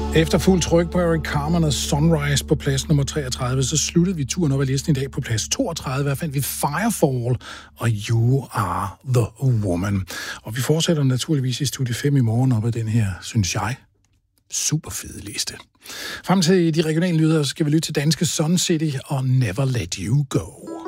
Efter fuld tryk på Eric Carmen og Sunrise på plads nummer 33, så sluttede vi turen op ad listen i dag på plads 32. Her fandt vi Firefall og You Are The Woman. Og vi fortsætter naturligvis i Studie 5 i morgen op ad den her, synes jeg, super fede liste. Frem til de regionale nyheder skal vi lytte til danske Sun City og Never Let You Go.